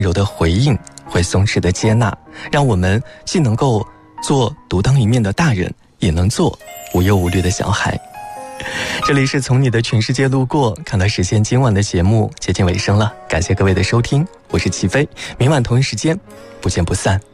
柔的回应，会松弛的接纳，让我们既能够做独当一面的大人，也能做无忧无虑的小孩。这里是从你的全世界路过，看到时间今晚的节目接近尾声了，感谢各位的收听，我是齐飞，明晚同一时间不见不散。